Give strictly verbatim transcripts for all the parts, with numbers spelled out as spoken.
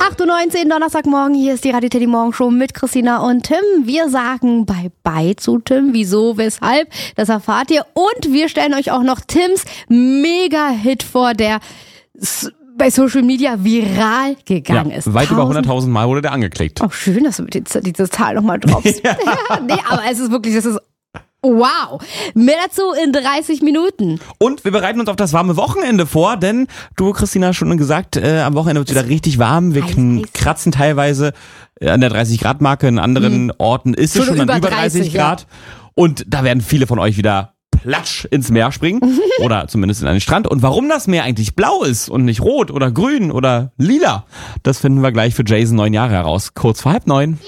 acht Uhr neunzehn, Donnerstagmorgen, hier ist die Radio Teddy Morgenshow mit Christina und Tim. Wir sagen Bye-bye zu Tim. Wieso, weshalb, das erfahrt ihr. Und wir stellen euch auch noch Tims Mega-Hit vor, der bei Social Media viral gegangen ja, ist. Weit über hunderttausend Mal wurde der angeklickt. Oh, schön, dass du diese, diese Zahl nochmal droppst. Ja. Nee, aber es ist wirklich, es ist wow. Mehr dazu in dreißig Minuten. Und wir bereiten uns auf das warme Wochenende vor, denn du, Christina, hast schon gesagt, äh, am Wochenende wird es wieder richtig warm. Wir kn- kratzen teilweise äh, an der dreißig Grad Marke. In anderen mhm. Orten ist es schon, schon an über dreißig Grad. Ja. Und da werden viele von euch wieder platsch ins Meer springen oder zumindest in einen Strand. Und warum das Meer eigentlich blau ist und nicht rot oder grün oder lila, das finden wir gleich für Jason neun Jahre heraus. Kurz vor halb neun.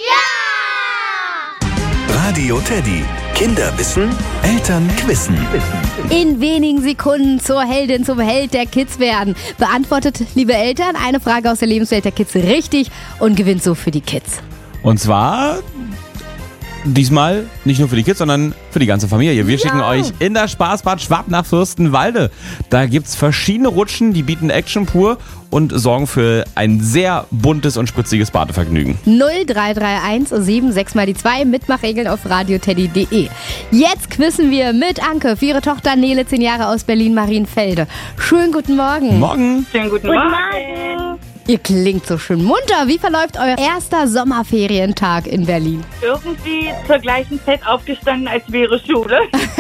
Ja! Radio Teddy. Kinder wissen, Eltern quissen. In wenigen Sekunden zur Heldin, zum Held der Kids werden. Beantwortet, liebe Eltern, eine Frage aus der Lebenswelt der Kids richtig und gewinnt so für die Kids. Und zwar diesmal nicht nur für die Kids, sondern für die ganze Familie. Wir ja. schicken euch in das Spaßbad Schwab nach Fürstenwalde. Da gibt's verschiedene Rutschen, die bieten Action pur und sorgen für ein sehr buntes und spritziges Badevergnügen. null drei drei eins sieben sechs mal die zwei, Mitmachregeln auf radioteddy punkt de. Jetzt quizzen wir mit Anke für ihre Tochter Nele, zehn Jahre aus Berlin-Marienfelde. Schönen guten Morgen. Morgen. Schönen guten, guten Morgen. Morgen. Ihr klingt so schön munter. Wie verläuft euer erster Sommerferientag in Berlin? Irgendwie zur gleichen Zeit aufgestanden, als wäre Schule.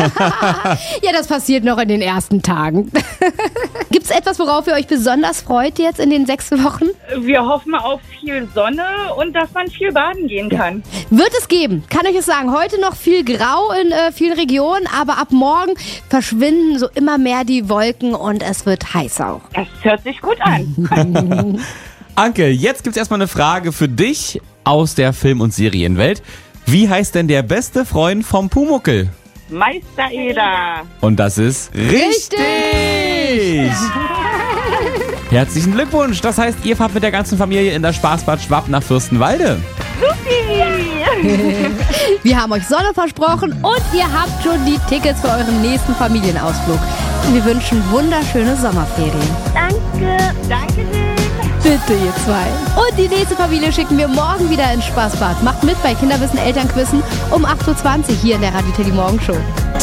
Ja, das passiert noch in den ersten Tagen. Gibt es etwas, worauf ihr euch besonders freut jetzt in den sechs Wochen? Wir hoffen auf viel Sonne und dass man viel baden gehen kann. Wird es geben, kann ich es sagen. Heute noch viel Grau in äh, vielen Regionen, aber ab morgen verschwinden so immer mehr die Wolken und es wird heiß auch. Das hört sich gut an. Anke, jetzt gibt's erstmal eine Frage für dich aus der Film- und Serienwelt. Wie heißt denn der beste Freund vom Pumuckl? Meister Eder. Und das ist richtig! richtig. Herzlichen Glückwunsch! Das heißt, ihr fahrt mit der ganzen Familie in das Spaßbad Schwab nach Fürstenwalde. Wir haben euch Sonne versprochen und ihr habt schon die Tickets für euren nächsten Familienausflug. Wir wünschen wunderschöne Sommerferien. Danke. Danke dir. Bitte, ihr zwei. Und die nächste Familie schicken wir morgen wieder ins Spaßbad. Macht mit bei Kinderwissen Elternquissen um acht Uhr zwanzig hier in der Radio Teddy Morgenshow.